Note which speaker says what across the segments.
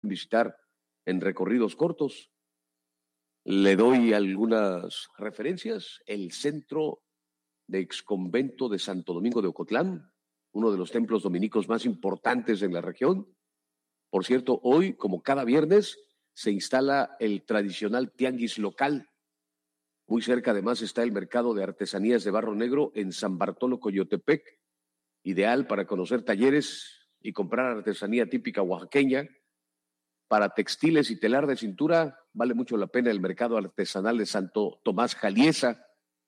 Speaker 1: visitar en recorridos cortos. Le doy algunas referencias. El centro de exconvento de Santo Domingo de Ocotlán, uno de los templos dominicos más importantes en la región. Por cierto, hoy, como cada viernes, se instala el tradicional tianguis local. Muy cerca, además, está el mercado de artesanías de Barro Negro en San Bartolo, Coyotepec, ideal para conocer talleres y comprar artesanía típica oaxaqueña. Para textiles y telar de cintura, vale mucho la pena el mercado artesanal de Santo Tomás Jaliesa.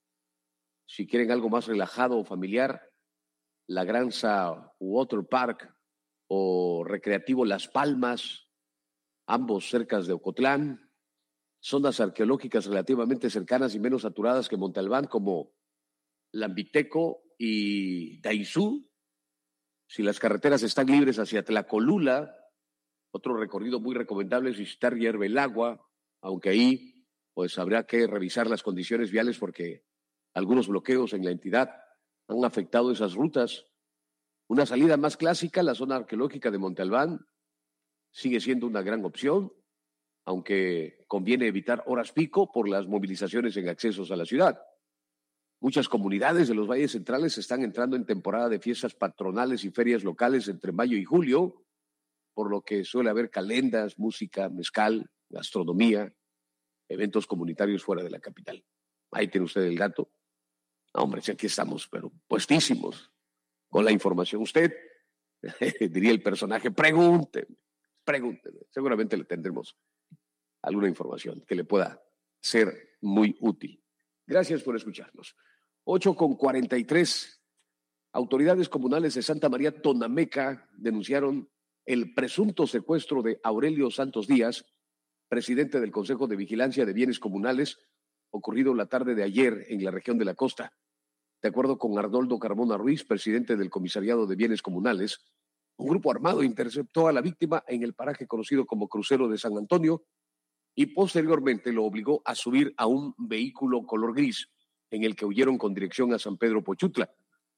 Speaker 1: Si quieren algo más relajado o familiar, la Granza Water Park o recreativo Las Palmas, ambos cerca de Ocotlán. Zonas arqueológicas relativamente cercanas y menos saturadas que Monte Albán, como Lambiteco y Daizú. Si las carreteras están libres hacia Tlacolula, otro recorrido muy recomendable es visitar Hierve el Agua, aunque ahí pues habrá que revisar las condiciones viales porque algunos bloqueos en la entidad han afectado esas rutas. Una salida más clásica, la zona arqueológica de Monte Albán, sigue siendo una gran opción, aunque conviene evitar horas pico por las movilizaciones en accesos a la ciudad. Muchas comunidades de los valles centrales están entrando en temporada de fiestas patronales y ferias locales entre mayo y julio, por lo que suele haber calendas, música, mezcal, gastronomía, eventos comunitarios fuera de la capital. Ahí tiene usted el dato. No, hombre, si aquí estamos, pero puestísimos con la información. Usted, diría el personaje, pregúnteme. Seguramente le tendremos alguna información que le pueda ser muy útil. Gracias por escucharnos. 8:43. Autoridades comunales de Santa María Tonameca denunciaron el presunto secuestro de Aurelio Santos Díaz, presidente del Consejo de Vigilancia de Bienes Comunales, ocurrido la tarde de ayer en la región de la costa. De acuerdo con Arnoldo Carmona Ruiz, presidente del Comisariado de Bienes Comunales, un grupo armado interceptó a la víctima en el paraje conocido como Crucero de San Antonio y posteriormente lo obligó a subir a un vehículo color gris en el que huyeron con dirección a San Pedro Pochutla.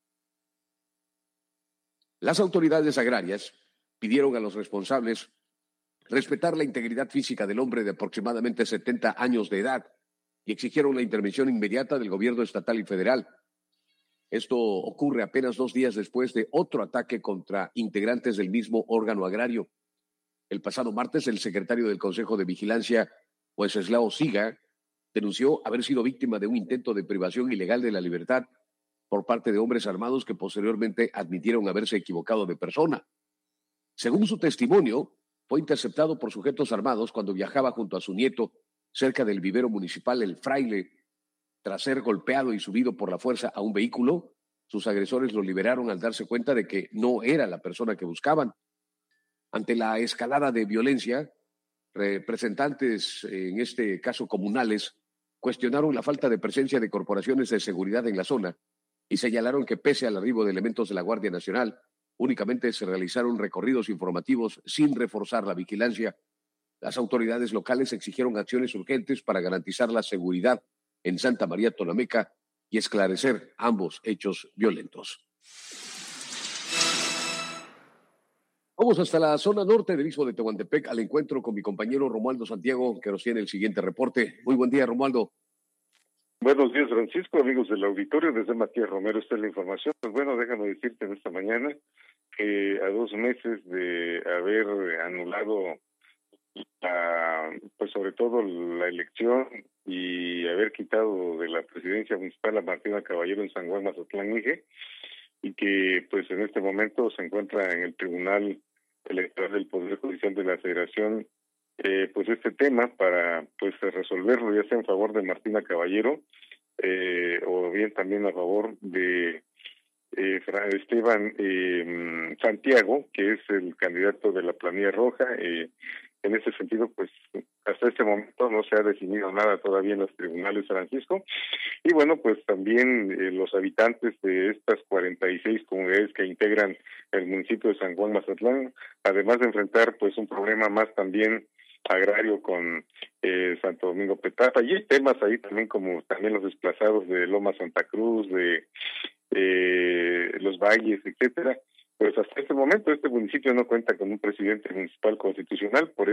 Speaker 1: Las autoridades agrarias pidieron a los responsables respetar la integridad física del hombre de aproximadamente 70 años de edad y exigieron la intervención inmediata del gobierno estatal y federal. Esto ocurre apenas 2 días después de otro ataque contra integrantes del mismo órgano agrario. El pasado martes, el secretario del Consejo de Vigilancia, Wenceslao Siga, denunció haber sido víctima de un intento de privación ilegal de la libertad por parte de hombres armados que posteriormente admitieron haberse equivocado de persona. Según su testimonio, fue interceptado por sujetos armados cuando viajaba junto a su nieto cerca del vivero municipal El Fraile. Tras ser golpeado y subido por la fuerza a un vehículo, sus agresores lo liberaron al darse cuenta de que no era la persona que buscaban. Ante la escalada de violencia, representantes, en este caso comunales, cuestionaron la falta de presencia de corporaciones de seguridad en la zona y señalaron que pese al arribo de elementos de la Guardia Nacional, únicamente se realizaron recorridos informativos sin reforzar la vigilancia. Las autoridades locales exigieron acciones urgentes para garantizar la seguridad en Santa María Tonameca y esclarecer ambos hechos violentos. Vamos hasta la zona norte del istmo de Tehuantepec al encuentro con mi compañero Romualdo Santiago, que nos tiene el siguiente reporte. Muy buen día, Romualdo.
Speaker 2: Buenos días, Francisco, amigos del auditorio. Desde Matías Romero está la información. Pues bueno, déjame decirte en esta mañana que a 2 meses de haber anulado pues sobre todo la elección y haber quitado de la presidencia municipal a Martina Caballero en San Juan Mazatlán, Ige, y que pues en este momento se encuentra en el Tribunal Electoral del Poder Judicial de la Federación, pues este tema para pues resolverlo, ya sea en favor de Martina Caballero o bien también a favor de Esteban Santiago, que es el candidato de la planilla roja. En ese sentido, pues hasta este momento no se ha definido nada todavía en los tribunales, Francisco. Y bueno, pues también los habitantes de estas 46 comunidades que integran el municipio de San Juan Mazatlán, además de enfrentar pues un problema más también agrario con Santo Domingo Petapa, y hay temas ahí también como también los desplazados de Loma Santa Cruz, de los valles, etcétera. Pues hasta este momento este municipio no cuenta con un presidente municipal constitucional, por